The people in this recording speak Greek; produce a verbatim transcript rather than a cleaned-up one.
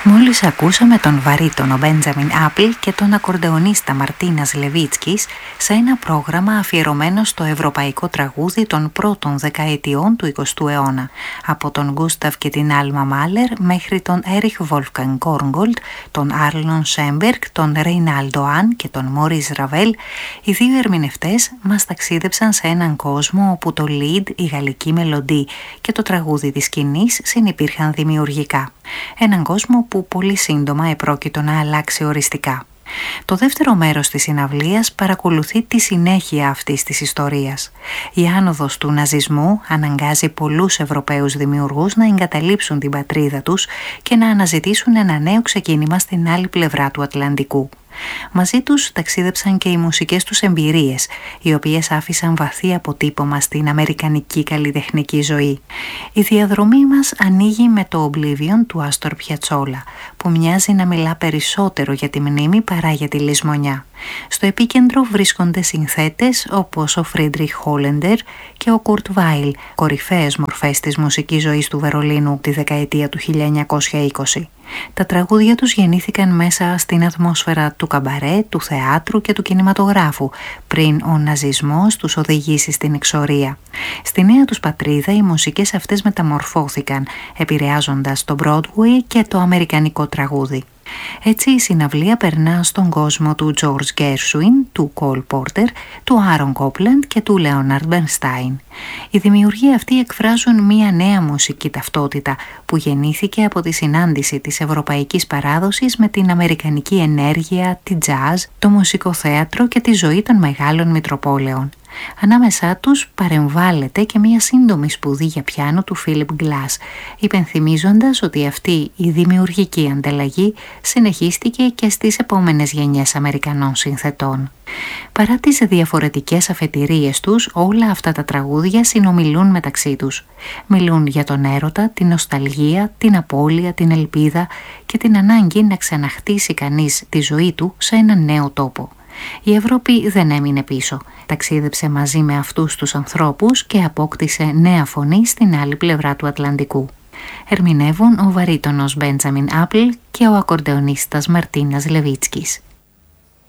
Μόλις ακούσαμε τον βαρύτονο Μπέντζαμιν Άπλ και τον ακορντεονίστα Μαρτίνας Λεβίτσκης σε ένα πρόγραμμα αφιερωμένο στο ευρωπαϊκό τραγούδι των πρώτων δεκαετιών του εικοστού αιώνα, από τον Γκούσταβ και την Άλμα Μάλερ μέχρι τον Έριχ Βόλφγκανγκ Κόρνγκολτ, τον Άρλον Σέμπεργκ, τον Ρεϊνάλντο Αν και τον Μόρις Ραβέλ. Οι δύο ερμηνευτές μας ταξίδεψαν σε έναν κόσμο όπου το lead, η γαλλική μελοντή και το τραγούδι της σκηνής συνυπήρχαν δημιουργικά. Έναν κόσμο που πολύ σύντομα επρόκειτο να αλλάξει οριστικά. Το δεύτερο μέρος της συναυλίας παρακολουθεί τη συνέχεια αυτής της ιστορίας. Η άνοδος του ναζισμού αναγκάζει πολλούς Ευρωπαίους δημιουργούς να εγκαταλείψουν την πατρίδα τους και να αναζητήσουν ένα νέο ξεκίνημα στην άλλη πλευρά του Ατλαντικού. Μαζί τους ταξίδεψαν και οι μουσικές τους εμπειρίες, οι οποίες άφησαν βαθύ αποτύπωμα στην αμερικανική καλλιτεχνική ζωή. Η διαδρομή μας ανοίγει με το Oblivion του Άστορ Πιατσόλα, που μοιάζει να μιλά περισσότερο για τη μνήμη παρά για τη λησμονιά. Στο επίκεντρο βρίσκονται συνθέτες όπως ο Φρίντριχ Χόλεντερ και ο Κουρτ Βάιλ, κορυφαίες μορφές της μουσικής ζωής του Βερολίνου τη δεκαετία του χίλια εννιακόσια είκοσι. Τα τραγούδια τους γεννήθηκαν μέσα στην ατμόσφαιρα του καμπαρέ, του θεάτρου και του κινηματογράφου, πριν ο ναζισμός τους οδηγήσει στην εξορία. Στη νέα τους πατρίδα οι μουσικές αυτές μεταμορφώθηκαν, επηρεάζοντας το Broadway και το αμερικανικό τραγούδι. Έτσι η συναυλία περνά στον κόσμο του George Gershwin, του Cole Porter, του Aaron Copland και του Leonard Bernstein. Οι δημιουργοί αυτοί εκφράζουν μία νέα μουσική ταυτότητα που γεννήθηκε από τη συνάντηση της ευρωπαϊκής παράδοσης με την αμερικανική ενέργεια, τη jazz, το μουσικό θέατρο και τη ζωή των μεγάλων μητροπόλεων. Ανάμεσά τους παρεμβάλλεται και μία σύντομη σπουδή για πιάνο του Philip Glass, υπενθυμίζοντας ότι αυτή η δημιουργική ανταλλαγή συνεχίστηκε και στις επόμενες γενιές Αμερικανών συνθετών. Παρά τις διαφορετικές αφετηρίες τους, όλα αυτά τα τραγούδια συνομιλούν μεταξύ τους. Μιλούν για τον έρωτα, την νοσταλγία, την απώλεια, την ελπίδα και την ανάγκη να ξαναχτίσει κανείς τη ζωή του σε έναν νέο τόπο. Η Ευρώπη δεν έμεινε πίσω. Ταξίδεψε μαζί με αυτούς τους ανθρώπους και απόκτησε νέα φωνή στην άλλη πλευρά του Ατλαντικού. Ερμηνεύουν ο βαρύτονος Μπέντζαμιν Άπλ και ο ακορντεονίστας Μαρτίνας Λεβίτσκης.